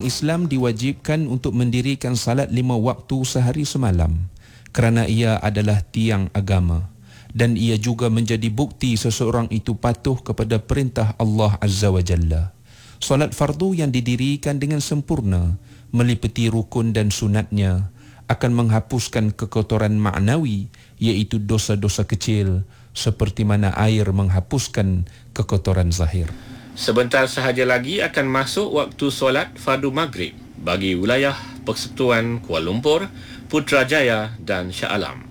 Islam diwajibkan untuk mendirikan salat 5 waktu sehari semalam kerana ia adalah tiang agama dan ia juga menjadi bukti seseorang itu patuh kepada perintah Allah Azza wa Jalla. Salat fardu yang didirikan dengan sempurna meliputi rukun dan sunatnya akan menghapuskan kekotoran maknawi iaitu dosa-dosa kecil seperti mana air menghapuskan kekotoran zahir. Sebentar sahaja lagi akan masuk waktu solat fardu maghrib bagi wilayah Persekutuan Kuala Lumpur, Putrajaya dan Shah Alam.